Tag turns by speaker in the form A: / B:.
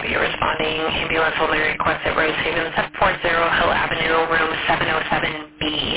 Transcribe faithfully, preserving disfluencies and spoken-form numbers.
A: have you responding. Ambulance only requested Rose Haven seven forty Hill Avenue, room seven oh seven B.